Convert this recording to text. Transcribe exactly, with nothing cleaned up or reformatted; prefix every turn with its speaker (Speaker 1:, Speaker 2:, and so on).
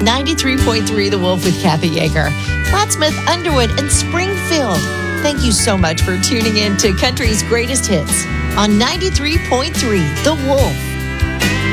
Speaker 1: ninety-three point three The Wolf with Kathy Yeager. Plattsmouth, Underwood, and Springfield. Thank you so much for tuning in to Country's Greatest Hits on ninety-three point three The Wolf.